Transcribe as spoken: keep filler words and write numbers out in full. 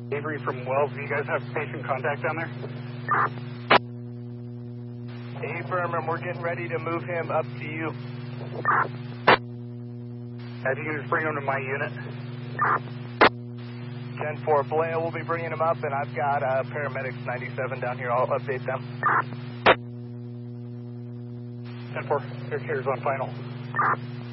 Avery from Wells, do you guys have patient contact down there? Affirmative, we're getting ready to move him up to you. If you can just bring him to my unit. ten four, Blair will be bringing him up, and I've got uh, paramedics ninety-seven down here. I'll update them. ten four, their care's on final.